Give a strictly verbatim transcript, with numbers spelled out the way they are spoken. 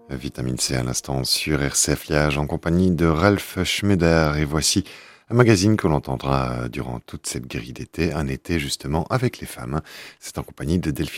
Vitamine C à l'instant sur R C F Liège en compagnie de Ralph Schmeder. Et voici un magazine que l'on entendra durant toute cette grille d'été, un été justement avec les femmes. C'est en compagnie de Delphine